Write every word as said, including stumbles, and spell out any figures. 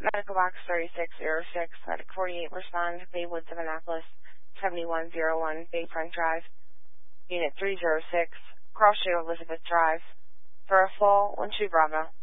Medical Box thirty-six oh six, Medic forty-eight, respond, Baywood, Annapolis, seventy-one oh one, Bayfront Drive, Unit three oh six, Cross Street, Elizabeth Drive, for a fall, one two Bravo.